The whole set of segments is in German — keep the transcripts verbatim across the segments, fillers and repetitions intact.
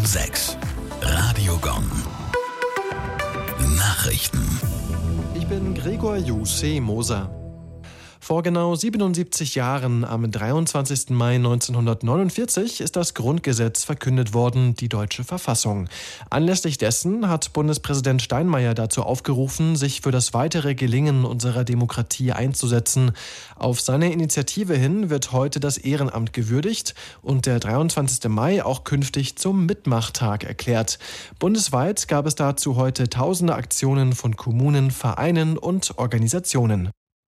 sechs. Radio Gong. Nachrichten. Ich bin Gregor Jussi Moser. Vor genau siebenundsiebzig Jahren, am dreiundzwanzigsten Mai neunzehnhundertneunundvierzig, ist das Grundgesetz verkündet worden, die deutsche Verfassung. Anlässlich dessen hat Bundespräsident Steinmeier dazu aufgerufen, sich für das weitere Gelingen unserer Demokratie einzusetzen. Auf seine Initiative hin wird heute das Ehrenamt gewürdigt und der dreiundzwanzigste Mai auch künftig zum Mitmachtag erklärt. Bundesweit gab es dazu heute tausende Aktionen von Kommunen, Vereinen und Organisationen.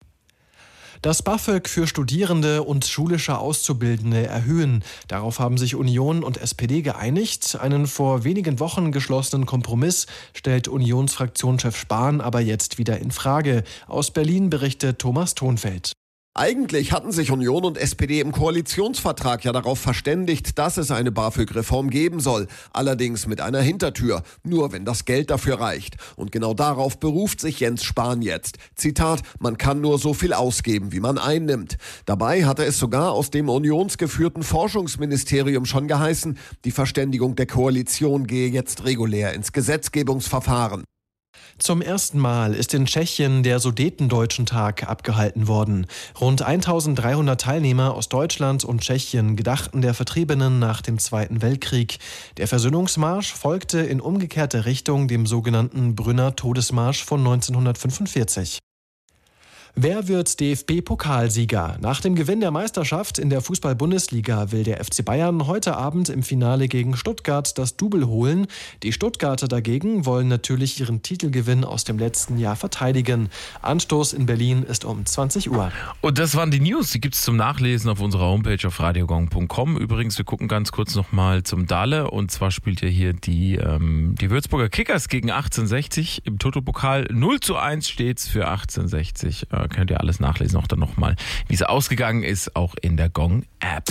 Das BAföG für Studierende und schulische Auszubildende erhöhen. Darauf haben sich Union und S P D geeinigt. Einen vor wenigen Wochen geschlossenen Kompromiss stellt Unionsfraktionschef Spahn aber jetzt wieder in Frage. Aus Berlin berichtet Thomas Thonfeld. Eigentlich hatten sich Union und S P D im Koalitionsvertrag ja darauf verständigt, dass es eine BAföG-Reform geben soll. Allerdings mit einer Hintertür. Nur wenn das Geld dafür reicht. Und genau darauf beruft sich Jens Spahn jetzt. Zitat, man kann nur so viel ausgeben, wie man einnimmt. Dabei hatte es sogar aus dem unionsgeführten Forschungsministerium schon geheißen, die Verständigung der Koalition gehe jetzt regulär ins Gesetzgebungsverfahren. Zum ersten Mal ist in Tschechien der Sudetendeutschen Tag abgehalten worden. Rund eintausenddreihundert Teilnehmer aus Deutschland und Tschechien gedachten der Vertriebenen nach dem Zweiten Weltkrieg. Der Versöhnungsmarsch folgte in umgekehrte Richtung dem sogenannten Brünner Todesmarsch von neunzehnhundertfünfundvierzig. Wer wird D F B-Pokalsieger? Nach dem Gewinn der Meisterschaft in der Fußball-Bundesliga will der F C Bayern heute Abend im Finale gegen Stuttgart das Double holen. Die Stuttgarter dagegen wollen natürlich ihren Titelgewinn aus dem letzten Jahr verteidigen. Anstoß in Berlin ist um zwanzig Uhr. Und das waren die News, die gibt es zum Nachlesen auf unserer Homepage auf radiogong punkt com. Übrigens, wir gucken ganz kurz nochmal zum Dalle. Und zwar spielt ja hier die, ähm, die Würzburger Kickers gegen achtzehnhundertsechzig im Toto-Pokal. null zu eins steht's für achtzehnhundertsechzig. Äh, könnt ihr alles nachlesen, auch dann nochmal, wie es ausgegangen ist, auch in der Gong-App.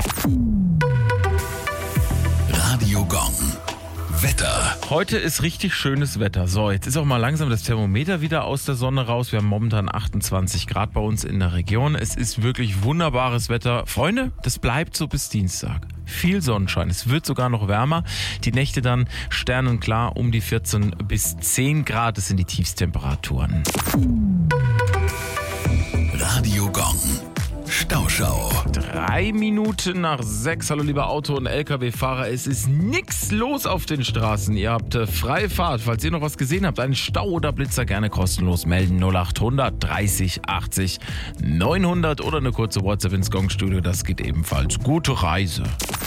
Radio Gong. Wetter. Heute ist richtig schönes Wetter. So, jetzt ist auch mal langsam das Thermometer wieder aus der Sonne raus. Wir haben momentan achtundzwanzig Grad bei uns in der Region. Es ist wirklich wunderbares Wetter. Freunde, das bleibt so bis Dienstag. Viel Sonnenschein. Es wird sogar noch wärmer. Die Nächte dann sternenklar um die vierzehn bis zehn Grad. Das sind die Tiefstemperaturen. Radio Gong. Stauschau. Drei Minuten nach sechs. Hallo liebe Auto- und L K W-Fahrer. Es ist nichts los auf den Straßen. Ihr habt äh, freie Fahrt. Falls ihr noch was gesehen habt, einen Stau oder Blitzer, gerne kostenlos melden. null achthundert dreißig achtzig neunhundert oder eine kurze WhatsApp ins Gong-Studio. Das geht ebenfalls. Gute Reise.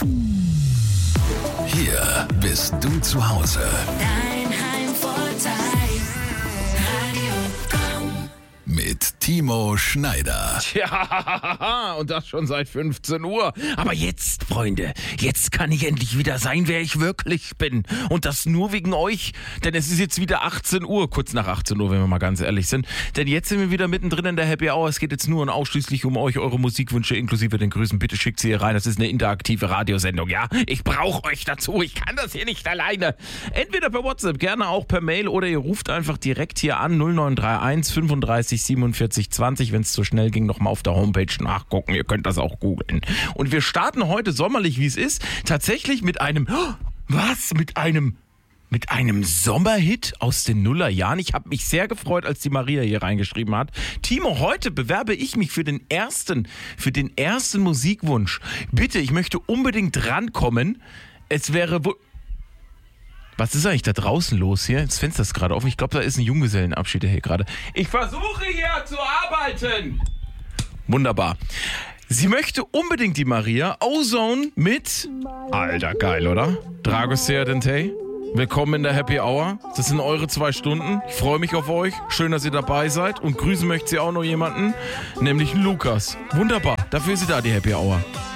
Hier bist du zu Hause. Dein Heimvorteil. Radio Gong. Mit Timo Schneider. Ja, und das schon seit fünfzehn Uhr. Aber jetzt, Freunde, jetzt kann ich endlich wieder sein, wer ich wirklich bin. Und das nur wegen euch. Denn es ist jetzt wieder achtzehn Uhr, kurz nach achtzehn Uhr, wenn wir mal ganz ehrlich sind. Denn jetzt sind wir wieder mittendrin in der Happy Hour. Es geht jetzt nur und ausschließlich um euch, eure Musikwünsche inklusive den Grüßen. Bitte schickt sie hier rein. Das ist eine interaktive Radiosendung, ja? Ich brauche euch dazu. Ich kann das hier nicht alleine. Entweder per WhatsApp, gerne auch per Mail oder ihr ruft einfach direkt hier an null neun drei eins fünfunddreißig siebenundvierzig zwanzig. Wenn es zu schnell ging, nochmal auf der Homepage nachgucken. Ihr könnt das auch googeln. Und wir starten heute sommerlich, wie es ist, tatsächlich mit einem, was? Mit einem, mit einem Sommerhit aus den Nullerjahren. Ich habe mich sehr gefreut, als die Maria hier reingeschrieben hat. Timo, heute bewerbe ich mich für den ersten, für den ersten Musikwunsch. Bitte, ich möchte unbedingt rankommen. Es wäre wohl... Was ist eigentlich da draußen los hier? Das Fenster ist gerade offen. Ich glaube, da ist ein Junggesellenabschied hier gerade. Ich versuche hier zu arbeiten. Wunderbar. Sie möchte unbedingt, die Maria, Ozone mit... Alter, geil, oder? Dragostea Dentei. Willkommen in der Happy Hour. Das sind eure zwei Stunden. Ich freue mich auf euch. Schön, dass ihr dabei seid. Und grüßen möchte sie auch noch jemanden, nämlich Lukas. Wunderbar. Dafür ist sie da, die Happy Hour.